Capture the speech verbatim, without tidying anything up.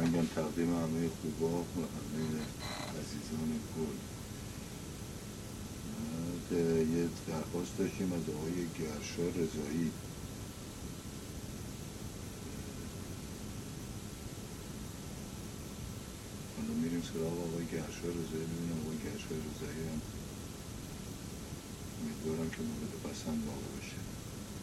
میگم تقدیم همه خوبا و همه عزیزان کل. یه درخواست داشتیم از آقای گرشا رضایی. حالا میریم سراغ آقای گرشا رضایی، ببینم آقای گرشا رضایی هم امیدوارم که مورد پسند واقع باشه.